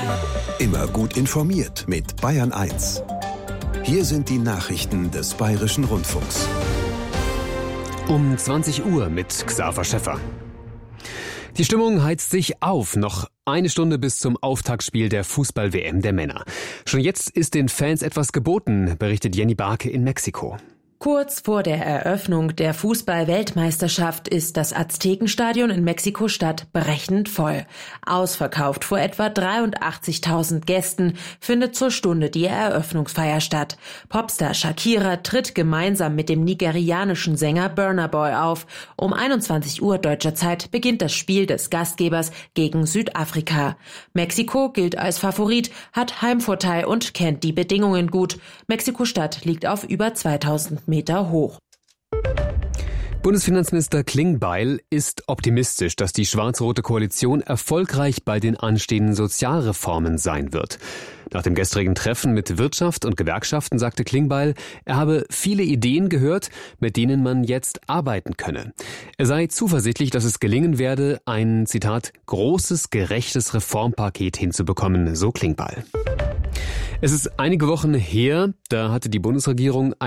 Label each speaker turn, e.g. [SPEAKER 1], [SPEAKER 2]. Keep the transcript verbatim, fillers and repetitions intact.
[SPEAKER 1] Immer gut informiert mit Bayern eins. Hier sind die Nachrichten des Bayerischen Rundfunks.
[SPEAKER 2] Um zwanzig Uhr mit Xaver Schäffer. Die Stimmung heizt sich auf. Noch eine Stunde bis zum Auftaktspiel der Fußball-W M der Männer. Schon jetzt ist den Fans etwas geboten, berichtet Jenny Barke in Mexiko.
[SPEAKER 3] Kurz vor der Eröffnung der Fußball-Weltmeisterschaft ist das Aztekenstadion in Mexiko-Stadt brechend voll. Ausverkauft vor etwa dreiundachtzigtausend Gästen findet zur Stunde die Eröffnungsfeier statt. Popstar Shakira tritt gemeinsam mit dem nigerianischen Sänger Burna Boy auf. Um einundzwanzig Uhr deutscher Zeit beginnt das Spiel des Gastgebers gegen Südafrika. Mexiko gilt als Favorit, hat Heimvorteil und kennt die Bedingungen gut. Mexiko-Stadt liegt auf über zweitausend Meter hoch.
[SPEAKER 2] Bundesfinanzminister Klingbeil ist optimistisch, dass die schwarz-rote Koalition erfolgreich bei den anstehenden Sozialreformen sein wird. Nach dem gestrigen Treffen mit Wirtschaft und Gewerkschaften sagte Klingbeil, er habe viele Ideen gehört, mit denen man jetzt arbeiten könne. Er sei zuversichtlich, dass es gelingen werde, ein, Zitat, großes, gerechtes Reformpaket hinzubekommen, so Klingbeil. Es ist einige Wochen her, da hatte die Bundesregierung